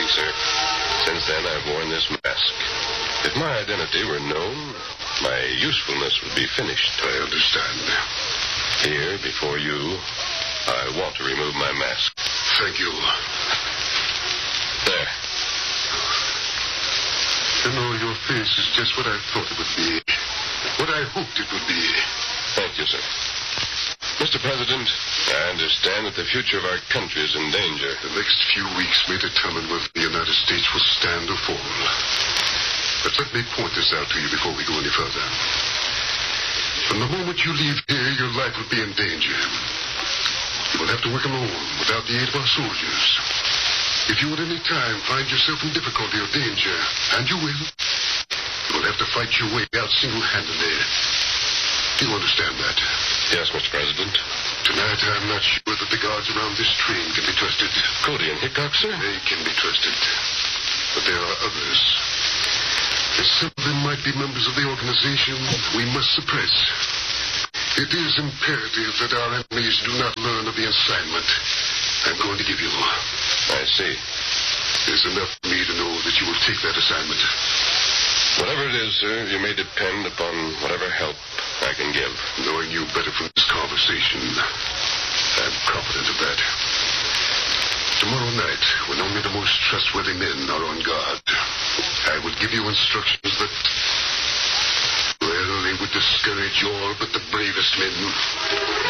evening, sir. Since then, I've worn this mask. If my identity were known, my usefulness would be finished. I understand. Here, before you, I want to remove my mask. Thank you. There. You know, your face is just what I thought it would be. What I hoped it would be. Thank you, sir. Mr. President, I understand that the future of our country is in danger. The next few weeks may determine whether the United States will stand or fall. But let me point this out to you before we go any further. From the moment you leave here, your life will be in danger. You will have to work alone without the aid of our soldiers. If you at any time find yourself in difficulty or danger, and you will have to fight your way out single-handedly. You understand that? Yes, Mr. President. Tonight, I'm not sure that the guards around this train can be trusted. Cody and Hickok, sir? They can be trusted. But there are others. And some of them might be members of the organization we must suppress. It is imperative that our enemies do not learn of the assignment I'm going to give you. I see. There's enough for me to know that you will take that assignment. Whatever it is, sir, you may depend upon whatever help I can give. Knowing you better from this conversation, I'm confident of that. Tomorrow night, when only the most trustworthy men are on guard, I will give you instructions that, well, they would discourage all but the bravest men.